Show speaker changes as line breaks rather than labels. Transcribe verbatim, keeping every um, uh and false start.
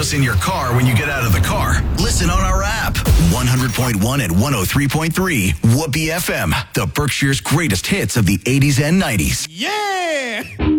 us in your car when you get out of the car. Listen on our app. one hundred point one and one oh three point three Whoopee F M. The Berkshire's greatest hits of the eighties and nineties.
Yeah!